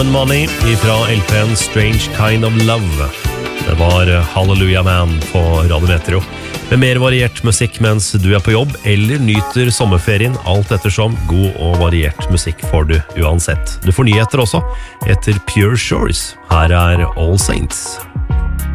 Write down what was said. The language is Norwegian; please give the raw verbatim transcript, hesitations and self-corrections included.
Money ifra L P-en Strange Kind of Love. Det var Hallelujah Man på Radio Metro. Med mer variert musikk mens du er på jobb eller nyter sommerferien, alt ettersom. God og variert musikk får du uansett. Du får nyheter også etter Pure Shores. Her er All Saints.